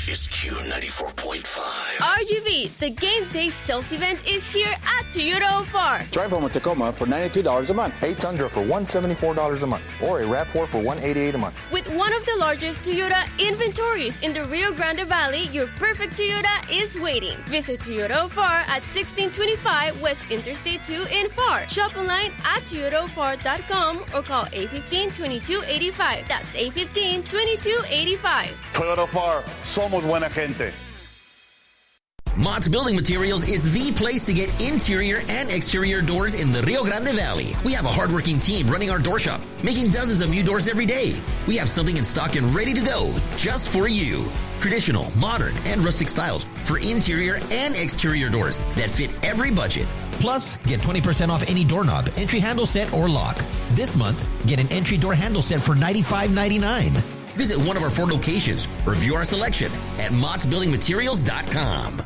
is Q94.5. RGV, the game day sales event is here at Toyota Ofar. Drive home a Tacoma for $92 a month. A Tundra for $174 a month. Or a RAV4 for $188 a month. With one of the largest Toyota inventories in the Rio Grande Valley, your perfect Toyota is waiting. Visit Toyota Ofar at 1625 West Interstate 2 in Far. Shop online at toyotaofar.com or call 815-2285. That's 815-2285. Toyota Far, somos buena gente. Mott's Building Materials is the place to get interior and exterior doors in the Rio Grande Valley. We have a hardworking team running our door shop, making dozens of new doors every day. We have something in stock and ready to go just for you. Traditional, modern, and rustic styles for interior and exterior doors that fit every budget. Plus, get 20% off any doorknob, entry handle set, or lock. This month, get an entry door handle set for $95.99. Visit one of our 4 locations. Review our selection at mottsbuildingmaterials.com.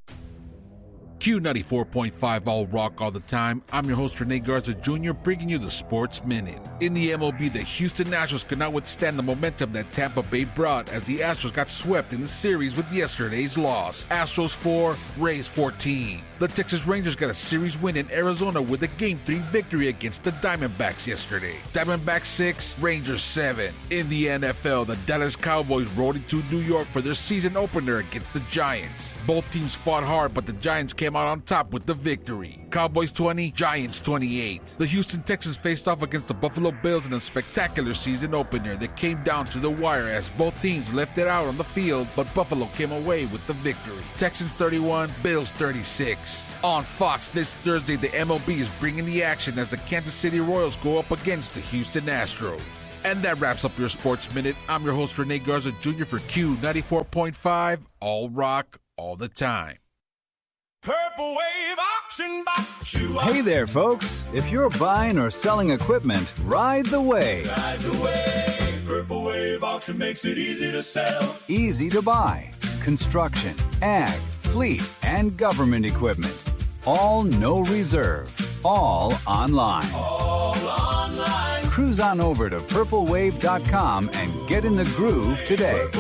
Q94.5 All Rock All the Time. I'm your host, Rene Garza Jr., bringing you the Sports Minute. In the MLB, the Houston Astros could not withstand the momentum that Tampa Bay brought as the Astros got swept in the series with yesterday's loss. Astros 4, Rays 14. The Texas Rangers got a series win in Arizona with a Game 3 victory against the Diamondbacks yesterday. Diamondbacks 6, Rangers 7. In the NFL, the Dallas Cowboys rode into New York for their season opener against the Giants. Both teams fought hard, but the Giants came out on top with the victory. Cowboys 20, Giants 28. The Houston Texans faced off against the Buffalo Bills in a spectacular season opener that came down to the wire as both teams left it out on the field, but Buffalo came away with the victory. Texans 31, Bills 36. On Fox this Thursday, the MLB is bringing the action as the Kansas City Royals go up against the Houston Astros. And that wraps up your Sports Minute. I'm your host, Rene Garza Jr. for Q94.5, All Rock, All the Time. Purple Wave Auction Box. Hey there, folks. If you're buying or selling equipment, ride the wave. Ride the wave. Purple Wave Auction makes it easy to sell. Easy to buy. Construction, ag, fleet, and government equipment. All no reserve. All online. All online. Cruise on over to purplewave.com and get in the groove today.